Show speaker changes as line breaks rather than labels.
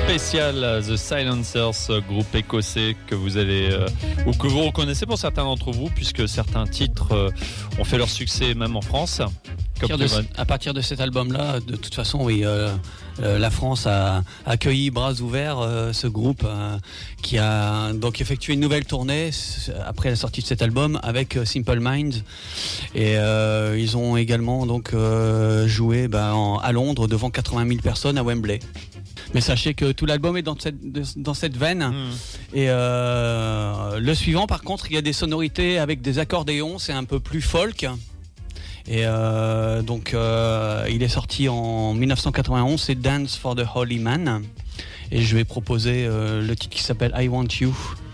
spécial The Silencers, groupe écossais que vous allez ou que vous reconnaissez pour certains d'entre vous, puisque certains titres ont fait leur succès même en France.
À partir de cet album-là, de toute façon, oui, la France a accueilli bras ouverts ce groupe qui a donc effectué une nouvelle tournée après la sortie de cet album avec Simple Minds, et ils ont également donc joué à Londres devant 80 000 personnes à Wembley. Mais sachez que tout l'album est dans cette veine. Et le suivant, par contre, il y a des sonorités avec des accordéons, c'est un peu plus folk. Et donc il est sorti en 1991, c'est Dance for the Holy Man. Et je vais proposer le titre qui s'appelle I Want You.